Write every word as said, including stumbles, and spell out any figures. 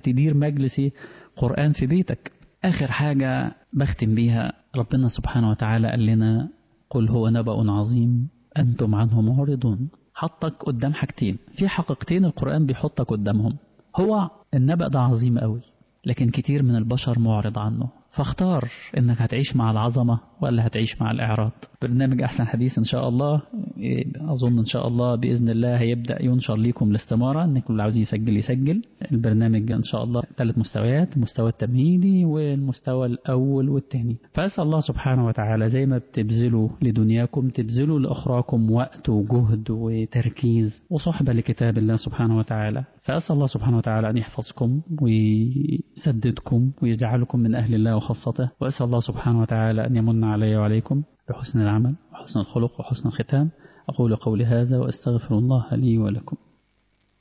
تدير مجلس قرآن في بيتك. آخر حاجة بختم بيها، ربنا سبحانه وتعالى قال لنا قل هو نبأ عظيم أنتم عنه معرضون. حطك قدام حاجتين، في حقيقتين القرآن بيحطك قدامهم. هو النبأ ده عظيم قوي لكن كتير من البشر معرض عنه، فاختار انك هتعيش مع العظمة ولا هتعيش مع الإعراض. برنامج أحسن حديث إن شاء الله، أظن إن شاء الله بإذن الله هيبدأ ينشر لكم الاستمارة، انكم اللي عاوز يسجل يسجل. البرنامج إن شاء الله ثلاث مستويات، المستوى التمهيدي والمستوى الأول والثاني. فأسأل الله سبحانه وتعالى زي ما بتبذلوا لدنياكم تبذلوا لأخراكم وقت وجهد وتركيز وصحبة لكتاب الله سبحانه وتعالى. فأسأل الله سبحانه وتعالى أن يحفظكم ويسددكم ويجعلكم من أهل الله وخاصته، وأسأل الله سبحانه وتعالى أن يمن علي وعليكم بحسن العمل وحسن الخلق وحسن الختام. أقول قولي هذا وأستغفر الله لي ولكم.